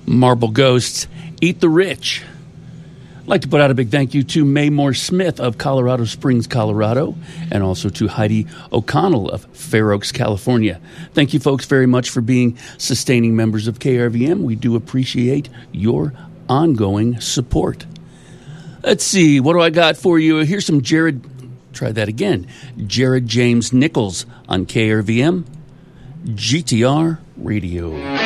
Marble Ghosts, Eat the Rich. I'd like to put out a big thank you to Maymore Smith of Colorado Springs, Colorado, and also to Heidi O'Connell of Fair Oaks, California. Thank you, folks, very much for being sustaining members of KRVM. We do appreciate your ongoing support. Let's see, what do I got for you? Here's some Jared James Nichols on KRVM, GTR Radio.